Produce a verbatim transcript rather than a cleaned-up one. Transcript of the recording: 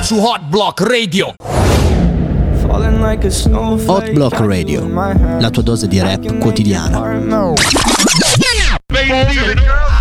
su Hot Block Radio. Hot Block Radio, la tua dose di rap quotidiana. Baby,